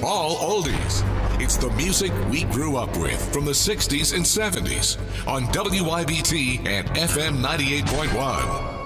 all oldies. It's the music we grew up with from the 60s and 70s on WYBT and FM 98.1.